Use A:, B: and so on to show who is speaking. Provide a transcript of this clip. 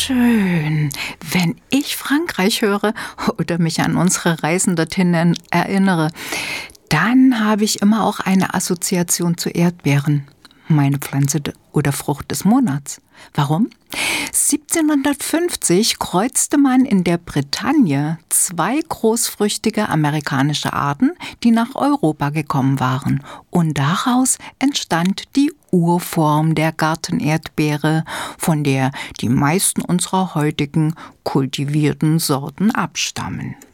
A: schön. Wenn ich Frankreich höre oder mich an unsere Reisen dorthin erinnere, dann habe ich immer auch eine Assoziation zu Erdbeeren. Meine Pflanze oder Frucht des Monats. Warum? 1750 kreuzte man in der Bretagne 2 großfrüchtige amerikanische Arten, die nach Europa gekommen waren. Und daraus entstand die Urform der Gartenerdbeere, von der die meisten unserer heutigen kultivierten Sorten abstammen.